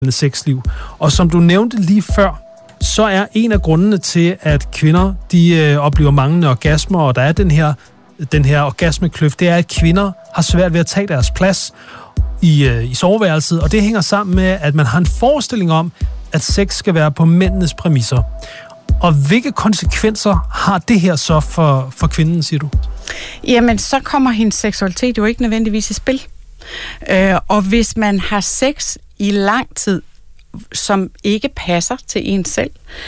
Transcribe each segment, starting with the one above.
sexliv. Og som du nævnte lige før, så er en af grundene til, at kvinder de oplever manglende orgasmer, og der er den her orgasmekløft, det er, at kvinder har svært ved at tage deres plads i soveværelset, og det hænger sammen med, at man har en forestilling om, at sex skal være på mændenes præmisser. Og hvilke konsekvenser har det her så for kvinden, siger du? Jamen, så kommer hendes seksualitet jo ikke nødvendigvis i spil. Og hvis man har sex i lang tid, som ikke passer til en selv,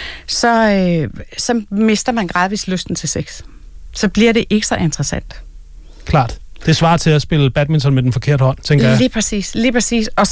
så mister man gradvist lysten til sex. Så bliver det ikke så interessant. Klart. Det svarer til at spille badminton med den forkerte hånd, tænker jeg. Lige præcis. Og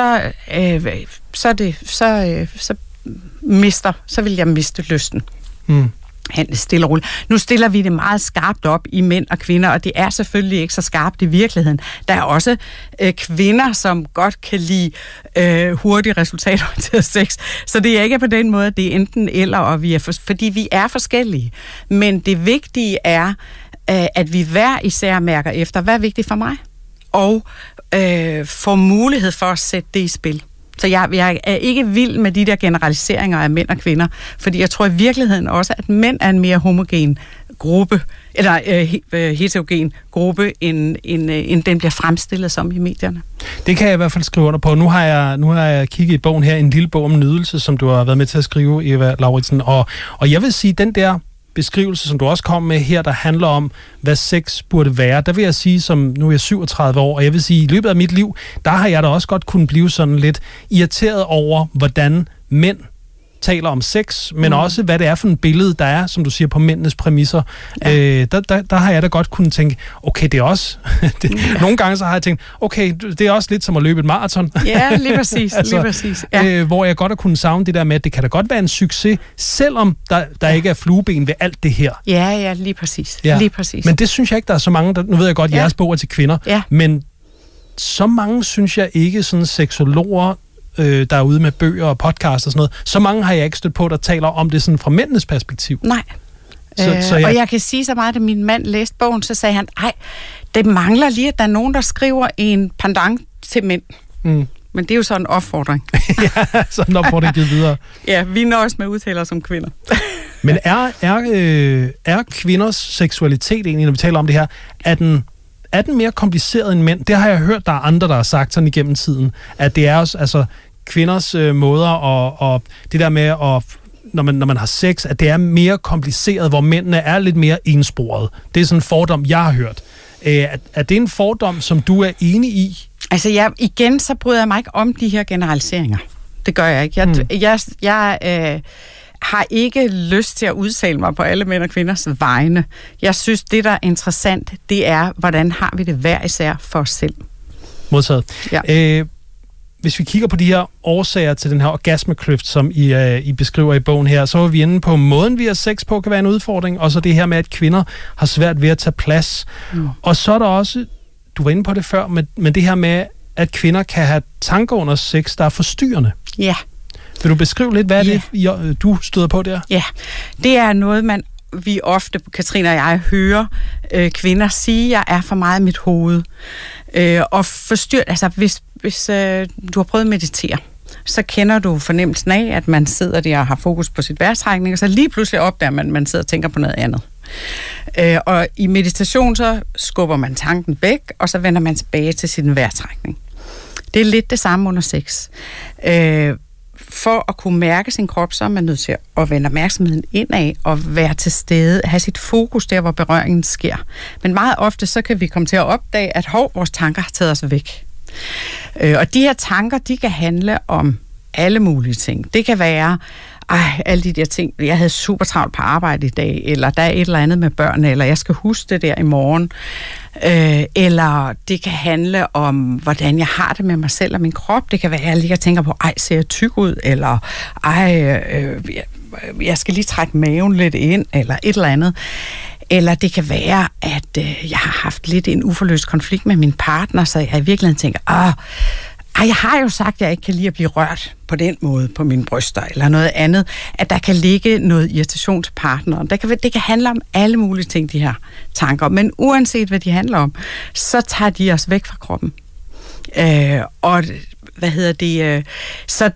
så vil jeg miste lysten. Stille og roligt. Nu stiller vi det meget skarpt op i mænd og kvinder, og det er selvfølgelig ikke så skarpt i virkeligheden. Der er også kvinder, som godt kan lide hurtige resultater til sex. Så det er ikke på den måde, det er enten eller, og fordi vi er forskellige. Men det vigtige er, at vi hver især mærker efter, hvad er vigtigt for mig, og får mulighed for at sætte det i spil. Så jeg er ikke vild med de der generaliseringer af mænd og kvinder, fordi jeg tror i virkeligheden også, at mænd er en mere homogen gruppe, eller heterogen gruppe, end den bliver fremstillet som i medierne. Det kan jeg i hvert fald skrive under på. Nu har jeg kigget i bogen her, en lille bog om nydelse, som du har været med til at skrive, Eva Lauridsen, og jeg vil sige, den der beskrivelse, som du også kom med her, der handler om, hvad sex burde være, der vil jeg sige, som nu er jeg 37 år, og jeg vil sige, i løbet af mit liv, der har jeg da også godt kunne blive sådan lidt irriteret over, hvordan mænd taler om sex, men også, hvad det er for en billede, der er, som du siger, på mændenes præmisser. Ja. Der har jeg da godt kunne tænke, okay, det er også... Nogle gange så har jeg tænkt, okay, det er også lidt som at løbe et maraton. Ja, lige præcis. Altså, lige præcis. Ja. Hvor jeg godt har kunnet savne det der med, at det kan da godt være en succes, selvom der ikke er flueben ved alt det her. Ja, lige præcis. Ja. Lige præcis. Men det synes jeg ikke, der er så mange... Nu ved jeg godt, jeres bog er til kvinder, men så mange synes jeg ikke, sådan seksologer, der er ude med bøger og podcast og sådan noget. Så mange har jeg ikke stødt på, der taler om det sådan fra mændenes perspektiv. Nej. Og jeg kan sige så meget, at min mand læste bogen, så sagde han, det mangler lige, at der er nogen, der skriver en pendant til mænd. Men det er jo så en opfordring. Ja, så en opfordring givet videre. Ja, vi nøjes med udtaler som kvinder. Men er kvinders seksualitet egentlig, når vi taler om det her, er den mere kompliceret end mænd? Det har jeg hørt, der er andre, der har sagt sådan igennem tiden, at det er også, altså kvinders måder og det der med at når man har sex, at det er mere kompliceret, hvor mændene er lidt mere ensporet. Det er sådan en fordom, jeg har hørt. Er det en fordom, som du er enig i? Altså igen, så bryder jeg mig ikke om de her generaliseringer. Det gør jeg ikke. Jeg har ikke lyst til at udtale mig på alle mænd og kvinders vegne. Jeg synes, det der er interessant, det er, hvordan har vi det hver især for os selv. Modtaget. Ja. Hvis vi kigger på de her årsager til den her orgasmekløft, som I beskriver i bogen her, så er vi inde på måden, vi har sex på, kan være en udfordring, og så det her med, at kvinder har svært ved at tage plads. Og så er der også, du var inde på det før, men det her med, at kvinder kan have tanker under sex, der er forstyrrende. Ja. Vil du beskrive lidt, hvad det du støder på der? Ja, det er noget, vi ofte, Katrine og jeg, hører kvinder sige, jeg er for meget i mit hoved. Og forstyrret, altså hvis du har prøvet at meditere, så kender du fornemmelsen af, at man sidder der og har fokus på sit vejrtrækning, og så lige pludselig opdager man, at man sidder og tænker på noget andet. Og i meditation, så skubber man tanken væk, og så vender man tilbage til sin vejrtrækning. Det er lidt det samme under sex. For at kunne mærke sin krop, så er man nødt til at vende opmærksomheden indad og være til stede, have sit fokus der, hvor berøringen sker. Men meget ofte, så kan vi komme til at opdage, at vores tanker har taget os væk. Og de her tanker, de kan handle om alle mulige ting. Det kan være, alle de der ting, jeg havde super travlt på arbejde i dag, eller der er et eller andet med børnene, eller jeg skal huske det der i morgen. Eller det kan handle om, hvordan jeg har det med mig selv og min krop. Det kan være, at jeg ligger og tænker på, ser jeg tyk ud, eller jeg skal lige trække maven lidt ind, eller et eller andet. Eller det kan være, at jeg har haft lidt en uforløst konflikt med min partner, så jeg i virkeligheden tænker, jeg har jo sagt, at jeg ikke kan lide at blive rørt på den måde på mine bryster, eller noget andet, at der kan ligge noget irritation til partneren. Det kan handle om alle mulige ting, de her tanker, men uanset hvad de handler om, så tager de os væk fra kroppen. Så